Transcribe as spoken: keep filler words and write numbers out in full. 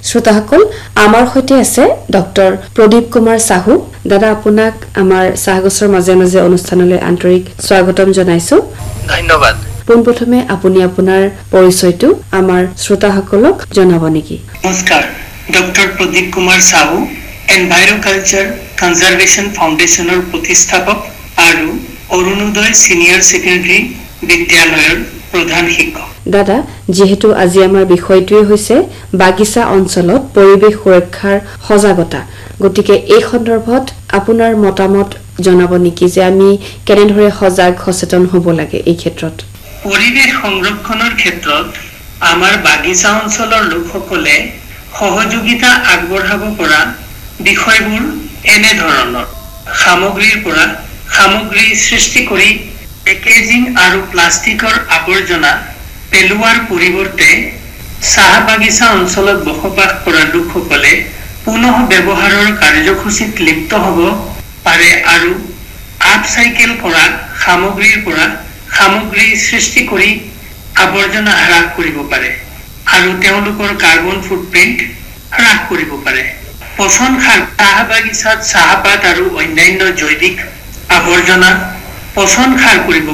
শ্ৰোতাসকল আমাৰ হৈতে আছে ডক্টৰ প্ৰদীপ কুমাৰ সাহু দাদা আপোনাক আমাৰ সাহগছৰ মাজে মাজে অনুষ্ঠানলৈ আন্তৰিক স্বাগতম জনাইছো ধন্যবাদ পোনপ্ৰথমে আপুনি আপোনাৰ পৰিচয়টো আমাৰ শ্ৰোতাসকলক জনাব নেকি নমস্কাৰ ডক্টৰ প্ৰদীপ কুমাৰ সাহু এনভাইৰনকালচাৰ কনজাৰভেশ্যন ফাউণ্ডেশ্যনৰ প্ৰতিষ্ঠাপক আৰু অৰুণোদয় সিনিয়ৰ সেকেন্ডাৰী বিদ্যালয়ৰ প্ৰধান শিক্ষক দাদা যেহেতু আজি আমাৰ বিষয়টোৱে হৈছে বাগিচা অঞ্চলত পৰিৱেশ সুৰক্ষাৰ সজাগতা গতিকে এই সন্দৰ্ভত আপোনাৰ মতামত জনাব নেকি যে আমি কেনেদৰে সজাগ সচেতন হ'ব লাগে এই ক্ষেত্ৰত পৰিৱেশ সংৰক্ষণৰ ক্ষেত্ৰত আমাৰ বাগিচা অঞ্চলৰ লোকসকলে সহযোগিতা আগবঢ়াব পৰা বিষয়বোৰ এনে ধৰণৰ সামগ্ৰীৰ পৰা সামগ্ৰী সৃষ্টি কৰি পেকেজিং আৰু প্লাষ্টিকৰ আৱৰ্জনা পেলোৱাৰ পৰিৱৰ্তে চাহ বাগিচা অঞ্চলত বসবাস কৰা লোকসকলে পুনঃ ব্যৱহাৰৰ কাৰ্যসূচীত লিপ্ত হ'ব পাৰে আৰু আপচাইকেল কৰা সামগ্ৰীৰ পৰা সামগ্ৰী সৃষ্টি কৰি আৱৰ্জনা হ্ৰাস কৰিব পাৰে আৰু তেওঁলোকৰ কাৰ্বন ফুটপ্ৰিণ্ট হ্ৰাস কৰিব পাৰে পচন সাৰ চাহ বাগিচাত চাহপাত আৰু অন্যান্য জৈৱিক আৱৰ্জনা পচন সাৰ কৰিব